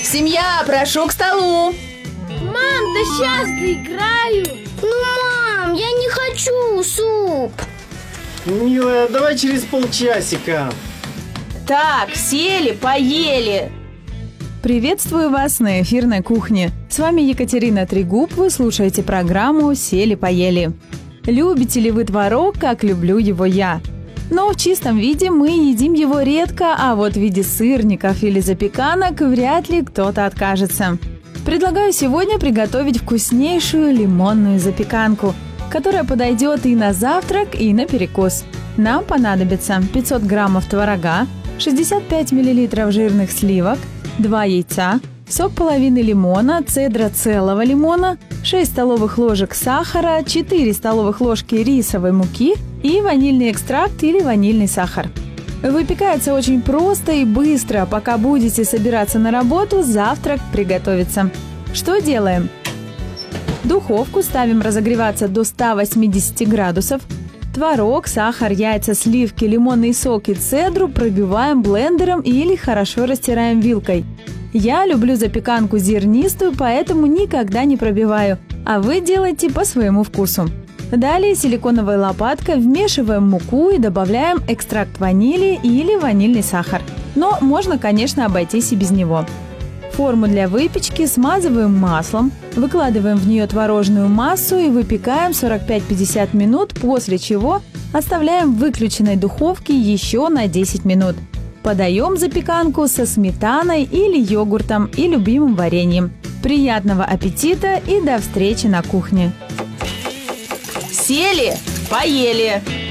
Семья, прошу к столу. Мам, да сейчас доиграю. Мам, я не хочу суп. Милая, давай через полчасика. Так, сели, поели. Приветствую вас на эфирной кухне. С вами Екатерина Трегуб, вы слушаете программу «Сели-поели». Любите ли вы творог, как люблю его я? Но в чистом виде мы едим его редко, а вот в виде сырников или запеканок вряд ли кто-то откажется. Предлагаю сегодня приготовить вкуснейшую лимонную запеканку, которая подойдет и на завтрак, и на перекус. Нам понадобится 500 граммов творога, 65 мл жирных сливок, 2 яйца, сок половины лимона, цедра целого лимона, 6 столовых ложек сахара, 4 столовых ложки рисовой муки и ванильный экстракт или ванильный сахар. Выпекается очень просто и быстро. Пока будете собираться на работу, завтрак приготовится. Что делаем? Духовку ставим разогреваться до 180 градусов. Творог, сахар, яйца, сливки, лимонный сок и цедру пробиваем блендером или хорошо растираем вилкой. Я люблю запеканку зернистую, поэтому никогда не пробиваю, а вы делайте по своему вкусу. Далее силиконовой лопаткой вмешиваем муку и добавляем экстракт ванили или ванильный сахар. Но можно, конечно, обойтись и без него. Форму для выпечки смазываем маслом, выкладываем в нее творожную массу и выпекаем 45-50 минут, после чего оставляем в выключенной духовке еще на 10 минут. Подаем запеканку со сметаной или йогуртом и любимым вареньем. Приятного аппетита и до встречи на кухне! Сели, поели.